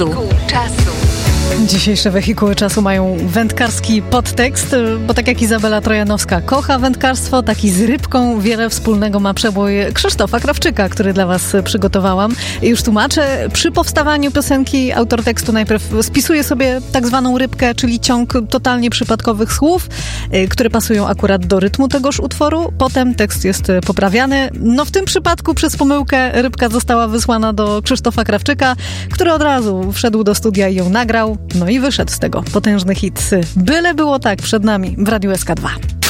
Dzisiejsze wehikuły czasu mają wędkarski podtekst, bo tak jak Izabela Trojanowska kocha wędkarstwo, tak i z rybką wiele wspólnego ma przebój Krzysztofa Krawczyka, który dla was przygotowałam. I już tłumaczę, przy powstawaniu piosenki autor tekstu najpierw spisuje sobie tak zwaną rybkę, czyli ciąg totalnie przypadkowych słów, które pasują akurat do rytmu tegoż utworu. Potem tekst jest poprawiany. No w tym przypadku przez pomyłkę rybka została wysłana do Krzysztofa Krawczyka, który od razu wszedł do studia i ją nagrał. No i wyszedł z tego potężny hit. Byle było tak przed nami w Radiu SK2.